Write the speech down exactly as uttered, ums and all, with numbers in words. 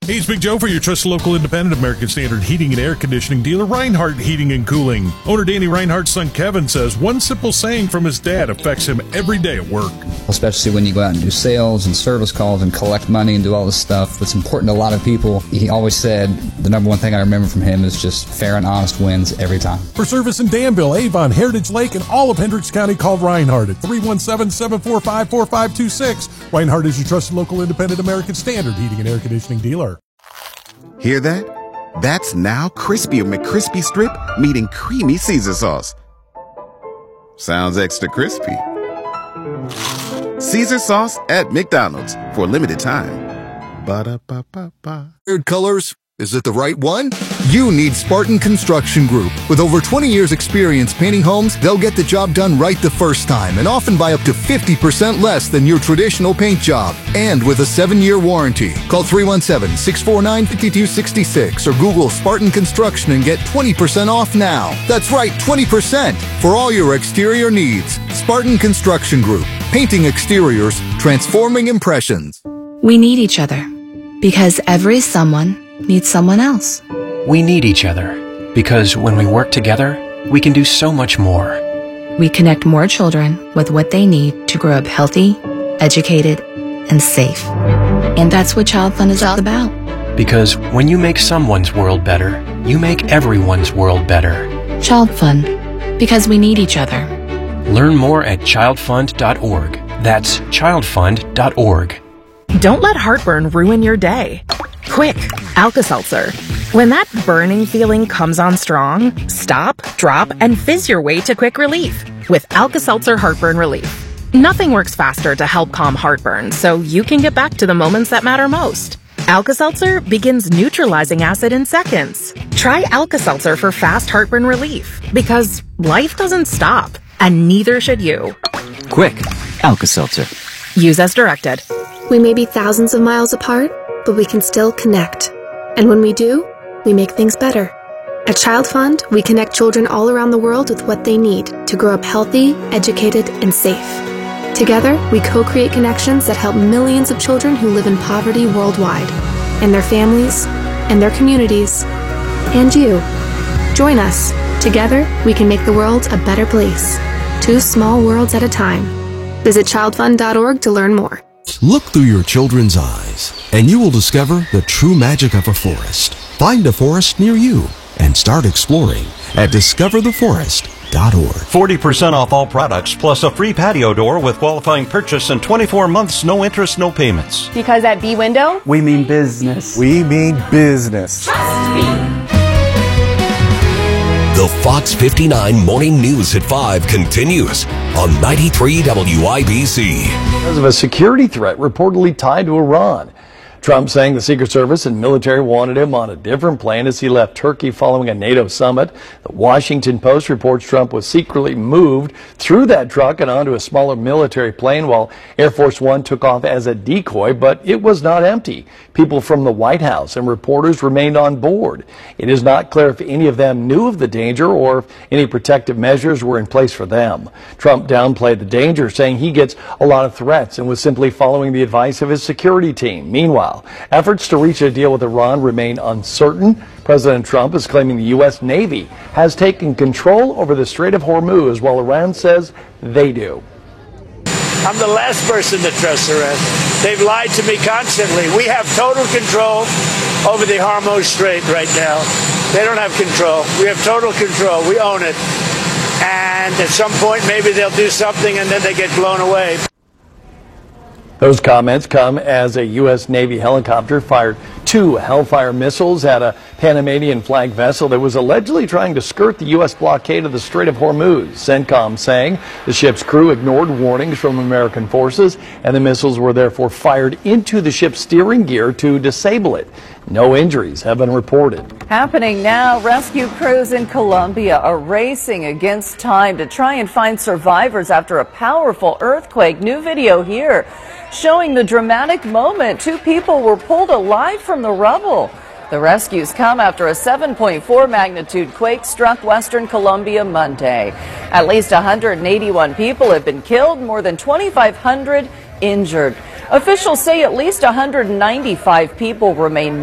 Hey, it's Big Joe for your trusted local independent American Standard heating and air conditioning dealer, Reinhardt Heating and Cooling. Owner Danny Reinhardt's son Kevin says one simple saying from his dad affects him every day at work. Especially when you go out and do sales and service calls and collect money and do all this stuff that's important to a lot of people. He always said the number one thing I remember from him is just fair and honest wins every time. For service in Danville, Avon, Heritage Lake, and all of Hendricks County, call Reinhardt at three one seven, seven four five, four five two six. Reinhardt is your trusted local independent American Standard heating and air conditioning dealer. Hear that? That's now Crispy McCrispy Strip meeting Creamy Caesar Sauce. Sounds extra crispy. Caesar Sauce at McDonald's for a limited time. Ba-da-ba-ba-ba. Weird colors? Is it the right one? You need Spartan Construction Group. With over twenty years experience painting homes, they'll get the job done right the first time and often by up to fifty percent less than your traditional paint job. And with a seven-year warranty. Call three one seven, six four nine, five two six six or Google Spartan Construction and get twenty percent off now. That's right, twenty percent for all your exterior needs. Spartan Construction Group. Painting exteriors, transforming impressions. We need each other because every someone needs someone else. We need each other because when we work together, we can do so much more. We connect more children with what they need to grow up healthy, educated, and safe. And that's what Child Fund is all about. Because when you make someone's world better, you make everyone's world better. Child Fund, because we need each other. Learn more at child fund dot org. That's child fund dot org. Don't let heartburn ruin your day. Quick, Alka-Seltzer. When that burning feeling comes on strong, stop, drop, and fizz your way to quick relief with Alka-Seltzer Heartburn Relief. Nothing works faster to help calm heartburn, so you can get back to the moments that matter most. Alka-Seltzer begins neutralizing acid in seconds. Try Alka-Seltzer for fast heartburn relief, because life doesn't stop, and neither should you. Quick, Alka-Seltzer. Use as directed. We may be thousands of miles apart, but we can still connect. And when we do, we make things better. At Child Fund, we connect children all around the world with what they need to grow up healthy, educated, and safe. Together, we co-create connections that help millions of children who live in poverty worldwide, and their families, and their communities, and you. Join us. Together, we can make the world a better place. Two small worlds at a time. Visit child fund dot org to learn more. Look through your children's eyes, and you will discover the true magic of a forest. Find a forest near you and start exploring at discover the forest dot org. forty percent off all products, plus a free patio door with qualifying purchase and twenty-four months, no interest, no payments. Because at B-Window, we mean business. We mean business. Trust me. The Fox fifty-nine Morning News at five continues on ninety-three W I B C. Because of a security threat reportedly tied to Iran. Trump saying the Secret Service and military wanted him on a different plane as he left Turkey following a NATO summit. The Washington Post reports Trump was secretly moved through that truck and onto a smaller military plane while Air Force One took off as a decoy, but it was not empty. People from the White House and reporters remained on board. It is not clear if any of them knew of the danger or if any protective measures were in place for them. Trump downplayed the danger, saying he gets a lot of threats and was simply following the advice of his security team. Meanwhile, efforts to reach a deal with Iran remain uncertain. President Trump is claiming the U S Navy has taken control over the Strait of Hormuz, while Iran says they do. I'm the last person to trust Iran. They've lied to me constantly. We have total control over the Hormuz Strait right now. They don't have control. We have total control. We own it. And at some point, maybe they'll do something and then they get blown away. Those comments come as a U S Navy helicopter fired two Hellfire missiles at a Panamanian flag vessel that was allegedly trying to skirt the U S blockade of the Strait of Hormuz. CENTCOM saying the ship's crew ignored warnings from American forces and the missiles were therefore fired into the ship's steering gear to disable it. No injuries have been reported. Happening now, rescue crews in Colombia are racing against time to try and find survivors after a powerful earthquake. New video here showing the dramatic moment. Two people were pulled alive from the rubble. The rescues come after a seven point four magnitude quake struck western Colombia Monday. At least one hundred eighty-one people have been killed, more than twenty-five hundred injured. Officials say at least one hundred ninety-five people remain